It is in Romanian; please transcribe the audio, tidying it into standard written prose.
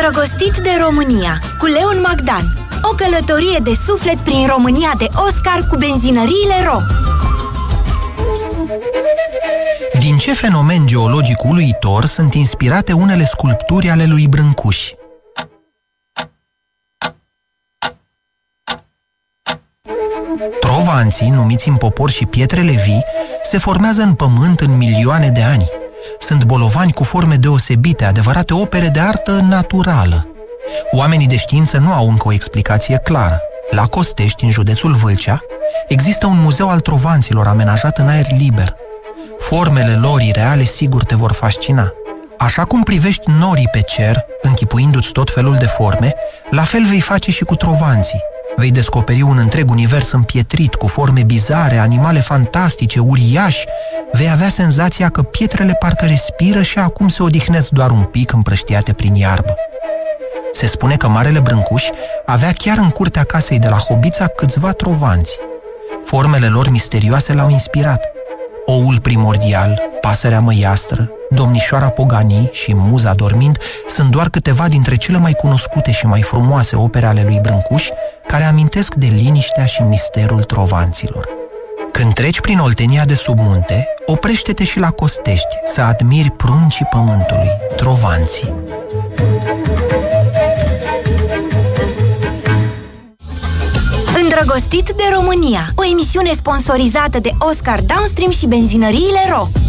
Îndrăgostit de România, cu Leon Magdan. O călătorie de suflet prin România de Oscar cu benzinăriile Ro. Din ce fenomen geologic uluitor sunt inspirate unele sculpturi ale lui Brâncuși? Trovanții, numiți în popor și pietrele vii, se formează în pământ în milioane de ani. Sunt bolovani cu forme deosebite, adevărate opere de artă naturală. Oamenii de știință nu au încă o explicație clară. La Costești, în județul Vâlcea, există un muzeu al trovanților amenajat în aer liber. Formele lor ireale sigur te vor fascina. Așa cum privești norii pe cer, închipuindu-ți tot felul de forme, la fel vei face și cu trovanții. Vei descoperi un întreg univers împietrit, cu forme bizare, animale fantastice, uriași. Vei avea senzația că pietrele parcă respiră și acum se odihnesc doar un pic împrăștiate prin iarbă. Se spune că Marele Brâncuș avea chiar în curtea casei de la Hobița câțiva trovanți. Formele lor misterioase l-au inspirat. Oul primordial, pasărea măiastră, domnișoara Poganii și muza dormind sunt doar câteva dintre cele mai cunoscute și mai frumoase opere ale lui Brâncuș, care amintesc de liniștea și misterul trovanților. Când treci prin Oltenia de sub munte, oprește-te și la Costești să admiri pruncii pământului, trovanții. Îndrăgostit de România, o emisiune sponsorizată de Oscar Downstream și benzinăriile Ro.